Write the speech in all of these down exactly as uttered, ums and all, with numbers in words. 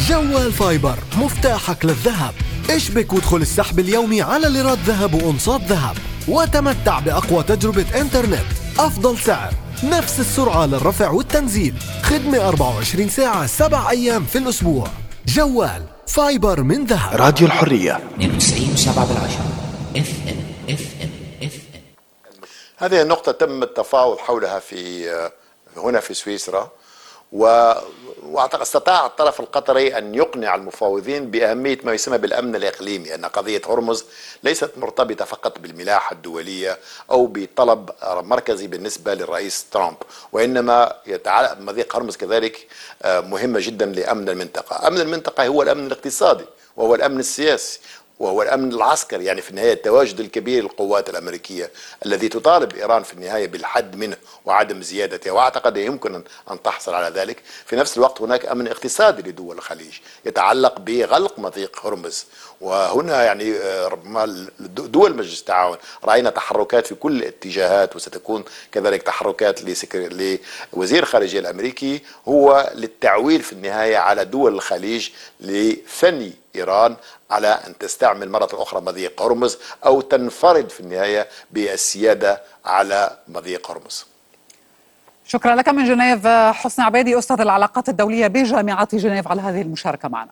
جوال فايبر، مفتاحك للذهب. اشبك وادخل السحب اليومي على ليرات ذهب وأنصات ذهب، وتمتع بأقوى تجربة إنترنت، أفضل سعر، نفس السرعة للرفع والتنزيل، خدمة أربعة وعشرين ساعة سبع أيام في الأسبوع. جوال فايبر من ذهب. راديو الحرية اثنين وتسعين وسبعة بالعشرة اف ام اف ام اف ام. هذه النقطة تم التفاوض حولها في هنا في سويسرا، واعتقد استطاع الطرف القطري ان يقنع المفاوضين باهميه ما يسمى بالامن الاقليمي، ان قضيه هرمز ليست مرتبطه فقط بالملاحه الدوليه او بطلب مركزي بالنسبه للرئيس ترامب، وانما يتعلق مضيق هرمز كذلك مهمه جدا لامن المنطقه. امن المنطقه هو الامن الاقتصادي، وهو الامن السياسي، وهو الأمن العسكري، يعني في النهاية التواجد الكبير للقوات الأمريكية الذي تطالب إيران في النهاية بالحد منه وعدم زيادته، وأعتقد يمكن أن تحصل على ذلك. في نفس الوقت هناك أمن اقتصادي لدول الخليج يتعلق بغلق مضيق هرمز، وهنا يعني دول مجلس التعاون رأينا تحركات في كل الاتجاهات، وستكون كذلك تحركات لوزير الخارجية الأمريكي هو للتعويل في النهاية على دول الخليج لثني إيران على أن تستعمل مرة أخرى مضيق هرمز أو تنفرد في النهاية بالسيادة على مضيق هرمز. شكرا لك من جنيف حسني عبيدي، أستاذ العلاقات الدولية بجامعة جنيف، على هذه المشاركة معنا.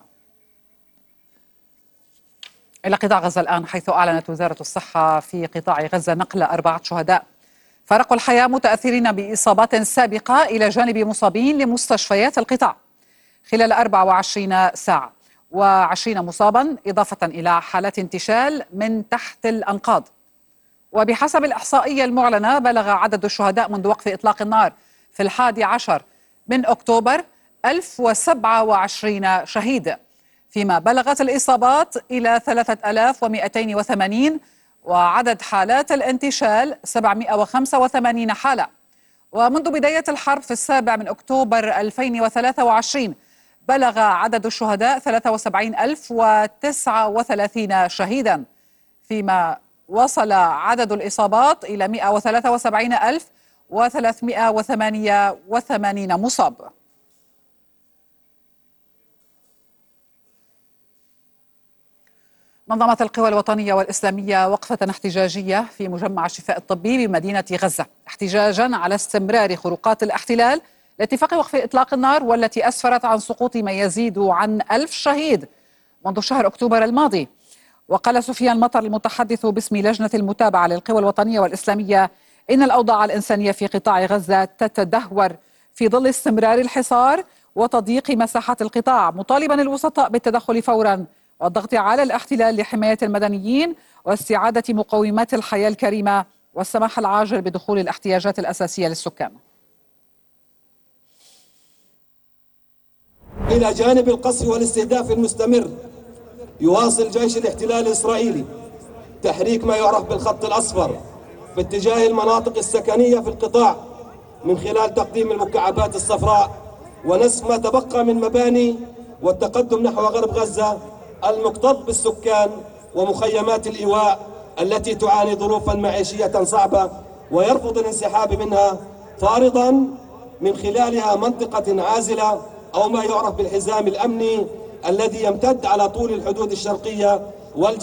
إلى قطاع غزة الآن، حيث أعلنت وزارة الصحة في قطاع غزة نقل أربعة شهداء فارقوا الحياة متأثرين بإصابات سابقة إلى جانب مصابين لمستشفيات القطاع خلال أربع وعشرين ساعة، وعشرين مصابا إضافة إلى حالات انتشال من تحت الأنقاض. وبحسب الإحصائية المعلنة بلغ عدد الشهداء منذ وقف إطلاق النار في الحادي عشر من أكتوبر ألف وسبعة وعشرين شهيد، فيما بلغت الإصابات إلى ثلاثة آلاف ومئتين وثمانين، وعدد حالات الانتشال سبعمئة وخمسة وثمانين حالة. ومنذ بداية الحرب في السابع من أكتوبر ألفين وثلاثة وعشرين بلغ عدد الشهداء ثلاثة وسبعين ألف وتسعة وثلاثين شهيدا، فيما وصل عدد الإصابات إلى مئة وثلاثة وسبعين ألف وثلاثمئة وثمانية وثمانين مصاب. نظمت القوى الوطنية والإسلامية وقفة احتجاجية في مجمع الشفاء الطبي بمدينة غزة، احتجاجا على استمرار خروقات الاحتلال لاتفاق وقف إطلاق النار، والتي أسفرت عن سقوط ما يزيد عن ألف شهيد منذ شهر أكتوبر الماضي. وقال سفيان مطر المتحدث باسم لجنة المتابعة للقوى الوطنية والإسلامية إن الأوضاع الإنسانية في قطاع غزة تتدهور في ظل استمرار الحصار وتضييق مساحات القطاع، مطالبا الوسطاء بالتدخل فورا والضغط على الاحتلال لحماية المدنيين واستعادة مقومات الحياة الكريمة والسماح العاجل بدخول الاحتياجات الأساسية للسكان. إلى جانب القصف والاستهداف المستمر، يواصل جيش الاحتلال الإسرائيلي تحريك ما يعرف بالخط الأصفر باتجاه المناطق السكنية في القطاع من خلال تقديم المكعبات الصفراء ونسف ما تبقى من مباني والتقدم نحو غرب غزة المكتظ بالسكان ومخيمات الإيواء التي تعاني ظروفا معيشية صعبة، ويرفض الانسحاب منها، فارضا من خلالها منطقة عازلة أو ما يعرف بالحزام الأمني الذي يمتد على طول الحدود الشرقية والجنوبية.